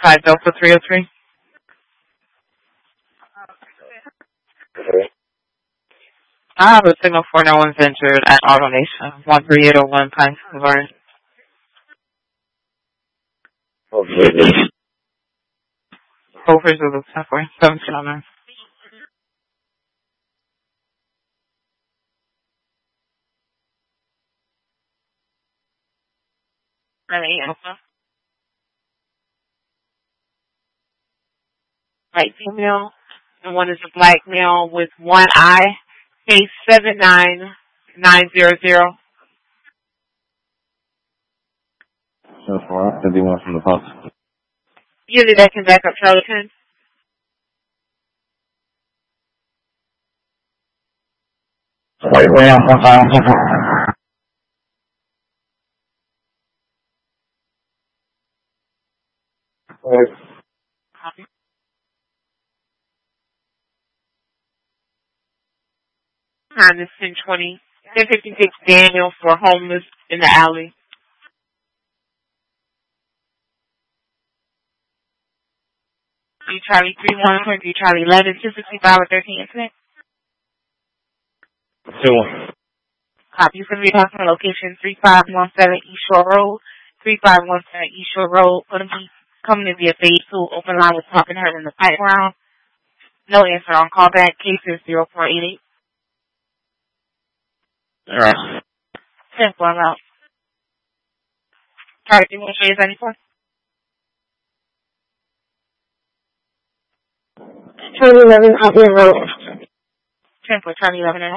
5 Delta 303. I have a signal for no one's injured at AutoNation, 13801 Pine Boulevard. Over to the subway, 779. White female, and one is a black male with one eye, case 79900. That's far. 51 from the pump. Unit that can back up Charlie 10. White male, Copy. Time is 10:20. 10:56 Daniel for homeless in the alley. D Charlie 31, D Charlie 11, 265 with 13 incident. 2-1. Copy from the customer location 3517 East Shore Road. 3517 East Shore Road. Going to be coming to be a phase 2 open line with popping her in the pipe round. No answer on callback. Case is 0488. Alright. 10-4 out. Charlie 31 is 94. Charlie 11 Outlet Road. 10-4 Charlie 11 out.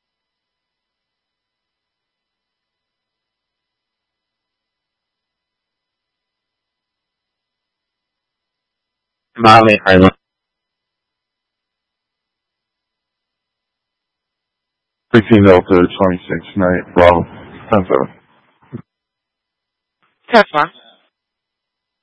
Molly, Harlan. 16 Delta 26 night, Bravo. 10-7. That's fine.